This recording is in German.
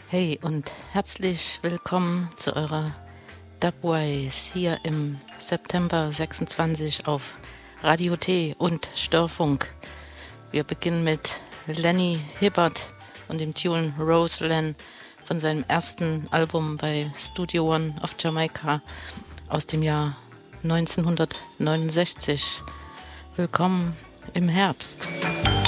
Hey und herzlich willkommen zu eurer Dubwise hier im September 26 auf Radio T und Störfunk. Wir beginnen mit Lenny Hibbert und dem Tune Roseland von seinem ersten Album bei Studio One of Jamaica aus dem Jahr 1969. Willkommen im Herbst.